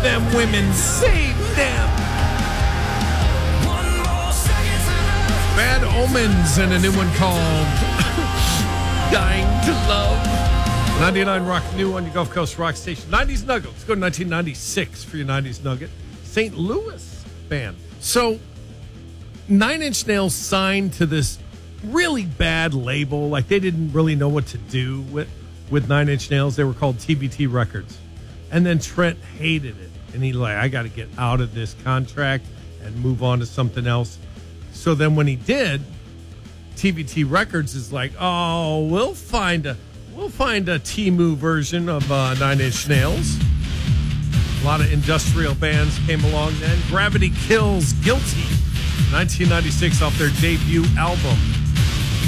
them women, save them. Bad Omens and a new one called Dying to Love. 99 Rock New on your Gulf Coast Rock Station. 90s Nugget. Let's go to 1996 for your 90s Nugget. St. Louis band. So, Nine Inch Nails signed to this really bad label. Like, they didn't really know what to do with Nine Inch Nails. They were called TBT Records. And then Trent hated it. And he's like, I got to get out of this contract and move on to something else. So then when he did, TBT Records is like, oh, we'll find a Temu version of Nine Inch Nails. A lot of industrial bands came along then. Gravity Kills Guilty, 1996 off their debut album.